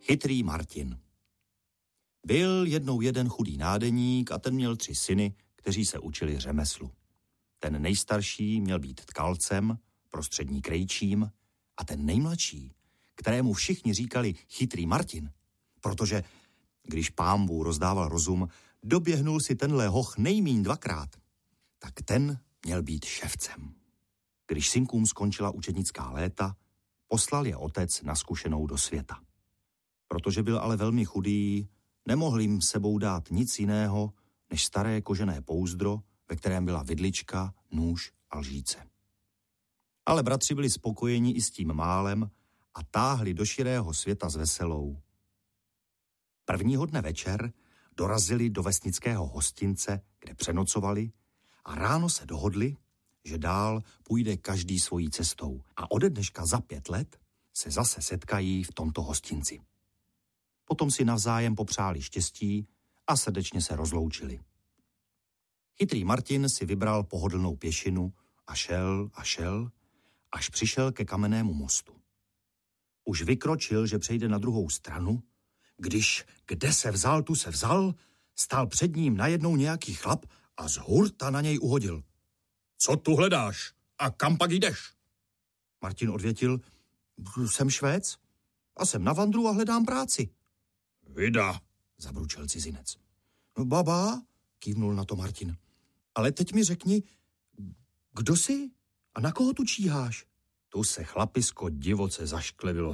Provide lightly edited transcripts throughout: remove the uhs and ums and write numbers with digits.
Chytrý Martin. Byl jednou jeden chudý nádeník a ten měl 3 syny, kteří se učili řemeslu. Ten nejstarší měl být tkalcem, prostřední krejčím a ten nejmladší, kterému všichni říkali Chytrý Martin, protože když Pánbůh rozdával rozum, doběhnul si tenhle hoch nejmíň 2krát, tak ten měl být ševcem. Když synkům skončila učednická léta, poslal je otec na zkušenou do světa. Protože byl ale velmi chudý, nemohl jim sebou dát nic jiného, než staré kožené pouzdro, ve kterém byla vidlička, nůž a lžíce. Ale bratři byli spokojeni i s tím málem a táhli do širého světa s veselou. Prvního dne večer dorazili do vesnického hostince, kde přenocovali a ráno se dohodli, že dál půjde každý svojí cestou a ode dneška za 5 let se zase setkají v tomto hostinci. Potom si navzájem popřáli štěstí a srdečně se rozloučili. Chytrý Martin si vybral pohodlnou pěšinu a šel, až přišel ke kamennému mostu. Už vykročil, že přejde na druhou stranu, když kde se vzal, tu se vzal, stál před ním najednou nějaký chlap a z hurta na něj uhodil. Co tu hledáš a kam pak jdeš? Martin odvětil, jsem Švéc a jsem na vandru a hledám práci. Vida, zabručel cizinec. No baba, kývnul na to Martin. Ale teď mi řekni, kdo jsi a na koho tu číháš? Tu se chlapisko divoce zašklebilo.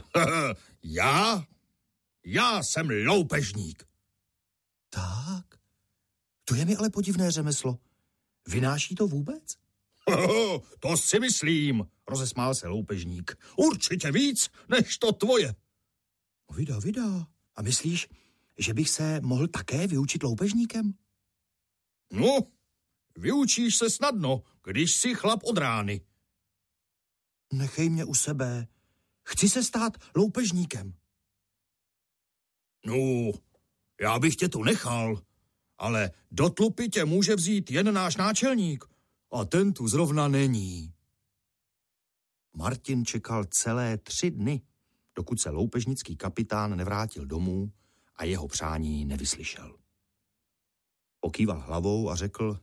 Já jsem loupežník. Tak, to je mi ale podivné řemeslo. Vynáší to vůbec? To si myslím, rozesmál se loupežník. Určitě víc, než to tvoje. Vida. A myslíš, že bych se mohl také vyučit loupežníkem? No, vyučíš se snadno, když jsi chlap od rány. Nechej mě u sebe. Chci se stát loupežníkem. No, já bych tě tu nechal, ale do tlupy tě může vzít jen náš náčelník a ten tu zrovna není. Martin čekal celé 3 dny, dokud se loupežnický kapitán nevrátil domů a jeho přání nevyslyšel. Pokýval hlavou a řekl,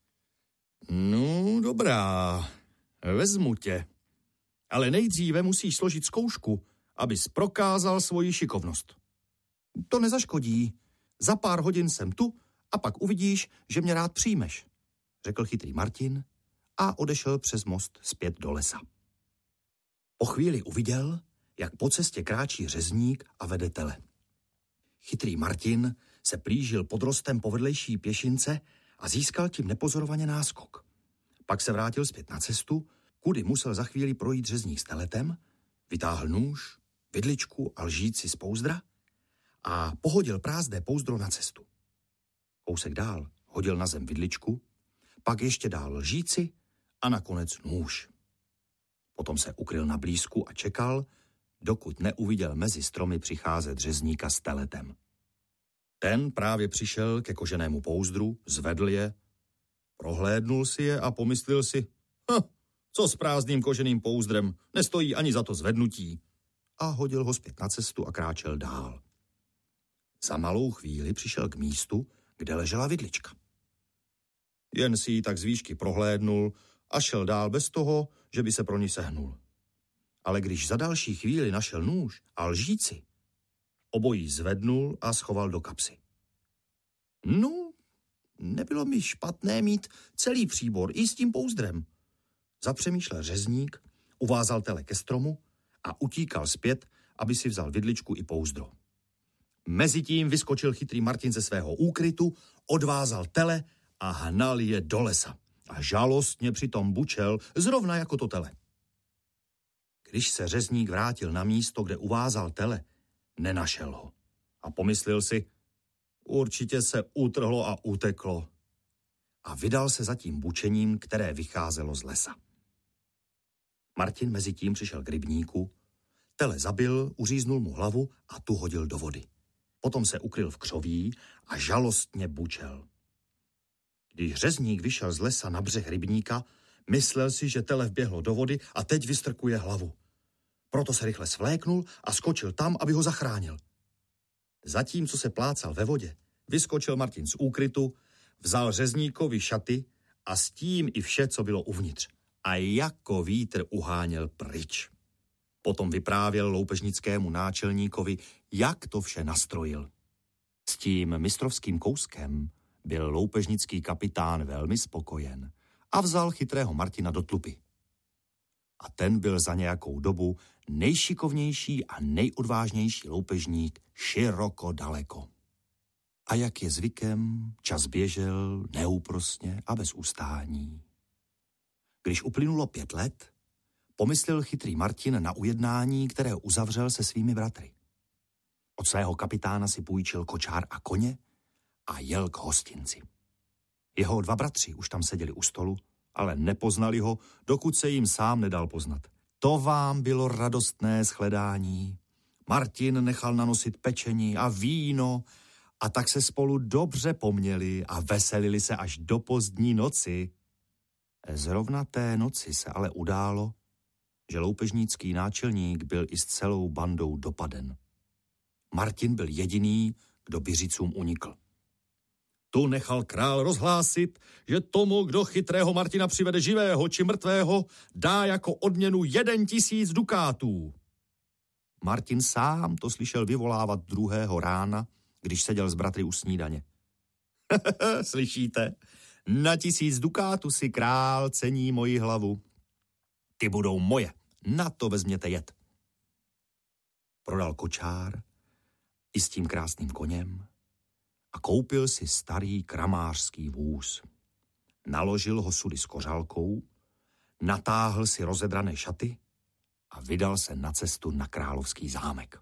no dobrá, vezmu tě, ale nejdříve musíš složit zkoušku, abys prokázal svoji šikovnost. To nezaškodí, za pár hodin jsem tu a pak uvidíš, že mě rád přijmeš, řekl chytrý Martin a odešel přes most zpět do lesa. Po chvíli uviděl, jak po cestě kráčí řezník a vede tele. Chytrý Martin se plížil pod rostem po vedlejší pěšince a získal tím nepozorovaně náskok. Pak se vrátil zpět na cestu, kudy musel za chvíli projít řezník s teletem, vytáhl nůž, vidličku a lžíci z pouzdra a pohodil prázdné pouzdro na cestu. Kousek dál hodil na zem vidličku, pak ještě dál lžíci a nakonec nůž. Potom se ukryl na blízku a čekal, dokud neuviděl mezi stromy přicházet řezníka s teletem. Ten právě přišel ke koženému pouzdru, zvedl je, prohlédnul si je a pomyslel si, co s prázdným koženým pouzdrem, nestojí ani za to zvednutí. A hodil ho zpět na cestu a kráčel dál. Za malou chvíli přišel k místu, kde ležela vidlička. Jen si ji tak z výšky prohlédnul a šel dál bez toho, že by se pro ní sehnul. Ale když za další chvíli našel nůž a lžíci, obojí zvednul a schoval do kapsy. No, nebylo mi špatné mít celý příbor i s tím pouzdrem. Zapřemýšlel řezník, uvázal tele ke stromu a utíkal zpět, aby si vzal vidličku i pouzdro. Mezitím vyskočil chytrý Martin ze svého úkrytu, odvázal tele a hnal je do lesa. A žalostně přitom bučel, zrovna jako to tele. Když se řezník vrátil na místo, kde uvázal tele, nenašel ho. A pomyslel si, určitě se utrhlo a uteklo. A vydal se za tím bučením, které vycházelo z lesa. Martin mezitím přišel k rybníku, tele zabil, uříznul mu hlavu a tu hodil do vody. Potom se ukryl v křoví a žalostně bučel. Když řezník vyšel z lesa na břeh rybníka, myslel si, že tele vběhlo do vody a teď vystrkuje hlavu. Proto se rychle svléknul a skočil tam, aby ho zachránil. Zatímco se plácal ve vodě, vyskočil Martin z úkrytu, vzal řezníkovi šaty a s tím i vše, co bylo uvnitř. A jako vítr uháněl pryč. Potom vyprávěl loupežnickému náčelníkovi, jak to vše nastrojil. S tím mistrovským kouskem byl loupežnický kapitán velmi spokojen a vzal chytrého Martina do tlupy. A ten byl za nějakou dobu nejšikovnější a nejodvážnější loupežník široko daleko. A jak je zvykem, čas běžel neúprosně a bez ustání. Když uplynulo 5 let, pomyslel chytrý Martin na ujednání, které uzavřel se svými bratry. Od svého kapitána si půjčil kočár a koně a jel k hostinci. Jeho 2 bratři už tam seděli u stolu, ale nepoznali ho, dokud se jim sám nedal poznat. To vám bylo radostné shledání. Martin nechal nanosit pečení a víno a tak se spolu dobře poměli a veselili se až do pozdní noci. Zrovna té noci se ale událo, že loupežnický náčelník byl i s celou bandou dopaden. Martin byl jediný, kdo Byřicům unikl. Tu nechal král rozhlásit, že tomu, kdo chytrého Martina přivede živého či mrtvého, dá jako odměnu 1000 dukátů. Martin sám to slyšel vyvolávat druhého rána, když seděl s bratry u snídaně. Slyšíte? Na 1000 dukátů si král cení moji hlavu. Ty budou moje, na to vezměte jed. Prodal kočár i s tím krásným koněm a koupil si starý kramářský vůz. Naložil ho sudy s kořálkou, natáhl si rozedrané šaty a vydal se na cestu na královský zámek.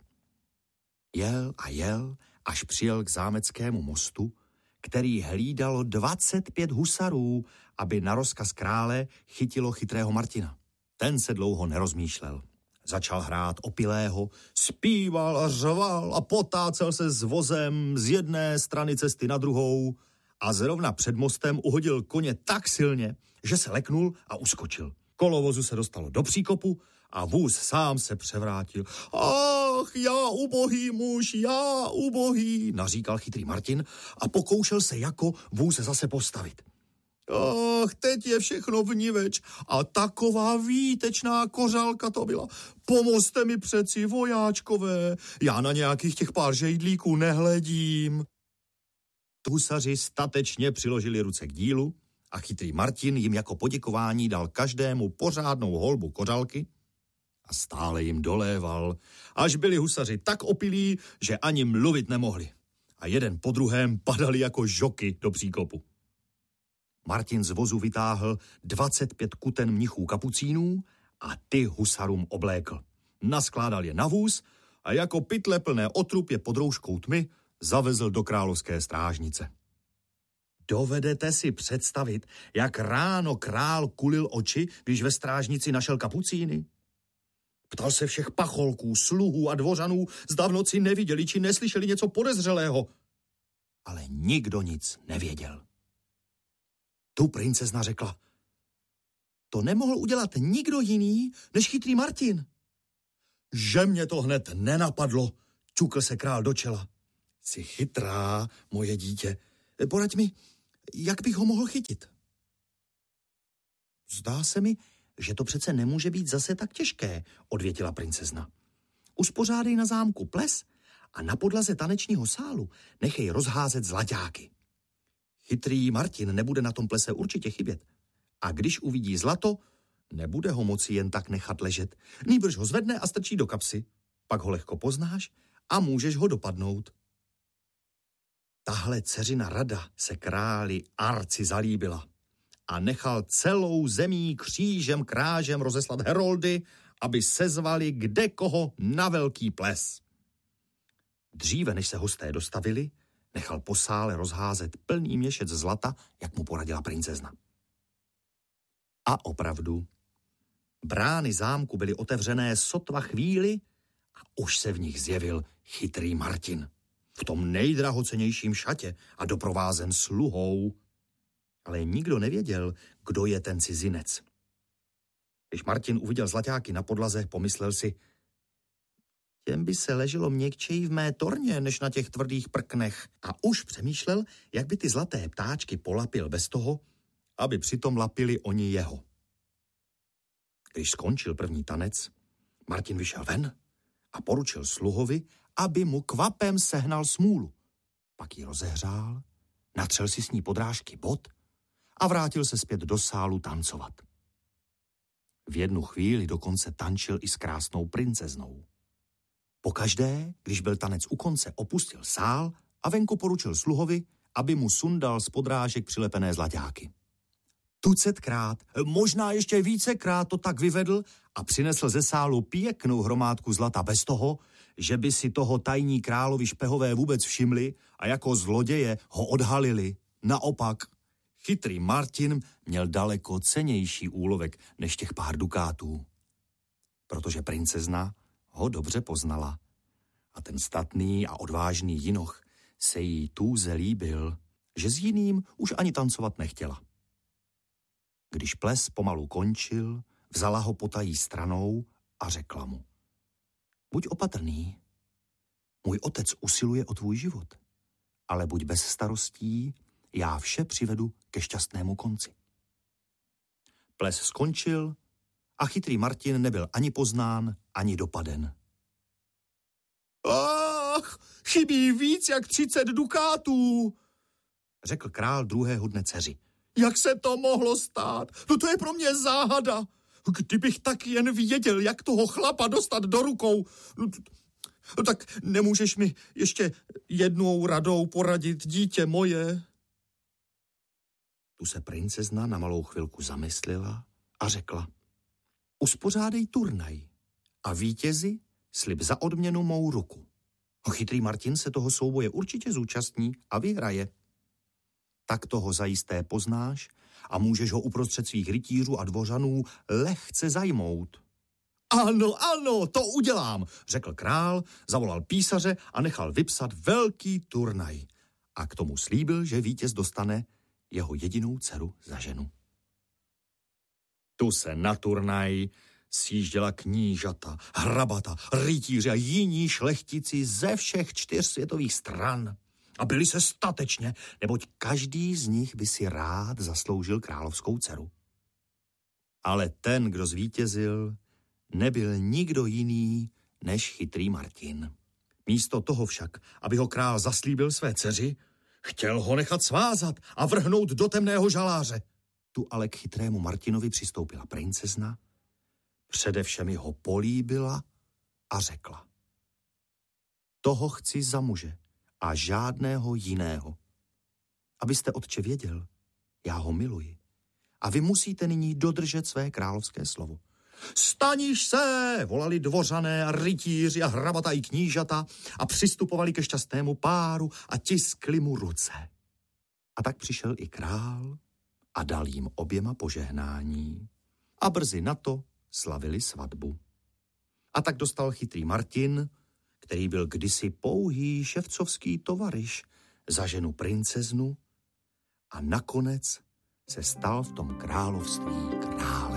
Jel a jel, až přijel k zámeckému mostu, který hlídalo 25 husarů, aby na rozkaz krále chytilo chytrého Martina. Ten se dlouho nerozmýšlel. Začal hrát opilého, zpíval a řval a potácel se s vozem z jedné strany cesty na druhou a zrovna před mostem uhodil koně tak silně, že se leknul a uskočil. Kolo vozu se dostalo do příkopu a vůz sám se převrátil. Ach, já ubohý muž, já ubohý, naříkal chytrý Martin a pokoušel se jako vůz zase postavit. Ach, teď je všechno vniveč a taková výtečná kořálka to byla. Pomozte mi přeci, vojáčkové, já na nějakých těch pár žejdlíků nehledím. Husaři statečně přiložili ruce k dílu a chytrý Martin jim jako poděkování dal každému pořádnou holbu kořálky a stále jim doléval, až byli husaři tak opilí, že ani mluvit nemohli. A jeden po druhém padali jako žoky do příkopu. Martin z vozu vytáhl 25 kuten mnichů kapucínů a ty husarům oblékl. Naskládal je na vůz a jako pytle plné otrub je pod rouškou tmy zavezl do královské strážnice. Dovedete si představit, jak ráno král kulil oči, když ve strážnici našel kapucíny? Ptal se všech pacholků, sluhů a dvořanů, zda v noci neviděli či neslyšeli něco podezřelého. Ale nikdo nic nevěděl. Tu princezna řekla, to nemohl udělat nikdo jiný, než chytrý Martin. Že mě to hned nenapadlo, čukl se král do čela. Jsi chytrá, moje dítě. Poraď mi, jak bych ho mohl chytit? Zdá se mi, že to přece nemůže být zase tak těžké, odvětila princezna. Uspořádej na zámku ples a na podlaze tanečního sálu nechej rozházet zlaťáky. Chytrý Martin nebude na tom plese určitě chybět. A když uvidí zlato, nebude ho moci jen tak nechat ležet. Nýbrž ho zvedne a strčí do kapsy. Pak ho lehko poznáš a můžeš ho dopadnout. Tahle dceřina rada se králi arci zalíbila a nechal celou zemí křížem krážem rozeslat heroldy, aby sezvali kde koho na velký ples. Dříve, než se hosté dostavili, nechal po sále rozházet plný měšec zlata, jak mu poradila princezna. A opravdu, brány zámku byly otevřené sotva chvíli a už se v nich zjevil chytrý Martin. V tom nejdrahocennějším šatě a doprovázen sluhou. Ale nikdo nevěděl, kdo je ten cizinec. Když Martin uviděl zlaťáky na podlaze, pomyslel si, Těm by se leželo měkčeji v mé torně, než na těch tvrdých prknech. A už přemýšlel, jak by ty zlaté ptáčky polapil bez toho, aby přitom lapili oni jeho. Když skončil první tanec, Martin vyšel ven a poručil sluhovi, aby mu kvapem sehnal smůlu. Pak ji rozehřál, natřel si s ní podrážky bot a vrátil se zpět do sálu tancovat. V jednu chvíli dokonce tančil i s krásnou princeznou. Pokaždé, když byl tanec u konce, opustil sál a venku poručil sluhovi, aby mu sundal z podrážek přilepené zlaťáky. Tucetkrát, možná ještě vícekrát to tak vyvedl a přinesl ze sálu pěknou hromádku zlata bez toho, že by si toho tajní královi špehové vůbec všimli a jako zloděje ho odhalili. Naopak, chytrý Martin měl daleko cennější úlovek než těch pár dukátů. Protože princezna ho dobře poznala a ten statný a odvážný jinoch se jí tůze líbil, že s jiným už ani tancovat nechtěla. Když ples pomalu končil, vzala ho potají stranou a řekla mu: buď opatrný, můj otec usiluje o tvůj život, ale buď bez starostí, já vše přivedu ke šťastnému konci. Ples skončil a chytrý Martin nebyl ani poznán, ani dopaden. Ach, chybí víc jak 30 dukátů, řekl král druhého dne dceři. Jak se to mohlo stát? No to je pro mě záhada. Kdybych tak jen věděl, jak toho chlapa dostat do rukou. No tak nemůžeš mi ještě jednou radou poradit, dítě moje? Tu se princezna na malou chvilku zamyslela a řekla: uspořádej turnaj a vítězi slib za odměnu mou ruku. Chytrý Martin se toho souboje určitě zúčastní a vyhraje. Tak toho zajisté poznáš a můžeš ho uprostřed svých rytířů a dvořanů lehce zajmout. Ano, to udělám, řekl král, zavolal písaře a nechal vypsat velký turnaj. A k tomu slíbil, že vítěz dostane jeho jedinou dceru za ženu. Tu se na turnaj sjížděla knížata, hrabata, rytíři a jiní šlechtici ze všech 4 světových stran. A byli se statečně, neboť každý z nich by si rád zasloužil královskou dceru. Ale ten, kdo zvítězil, nebyl nikdo jiný než chytrý Martin. Místo toho však, aby ho král zaslíbil své dceři, chtěl ho nechat svázat a vrhnout do temného žaláře. Tu ale k chytrému Martinovi přistoupila princezna, především ho políbila a řekla: toho chci za muže a žádného jiného. Abyste, otče, věděl, já ho miluji a vy musíte nyní dodržet své královské slovo. Staniš se, volali dvořané a rytíři a hrabata i knížata a přistupovali ke šťastnému páru a tiskli mu ruce. A tak přišel i král a dal jim oběma požehnání a brzy na to slavili svatbu. A tak dostal chytrý Martin, který byl kdysi pouhý ševcovský tovaryš, za ženu princeznu a nakonec se stal v tom království králem.